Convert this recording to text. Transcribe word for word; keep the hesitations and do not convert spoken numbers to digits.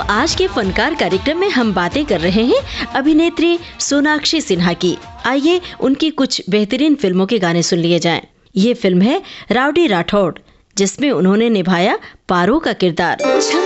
आज के फनकार कार्यक्रम में हम बातें कर रहे हैं अभिनेत्री सोनाक्षी सिन्हा की। आइए उनकी कुछ बेहतरीन फिल्मों के गाने सुन लिए जाएं। ये फिल्म है राउडी राठौड़, जिसमें उन्होंने निभाया पारो का किरदार।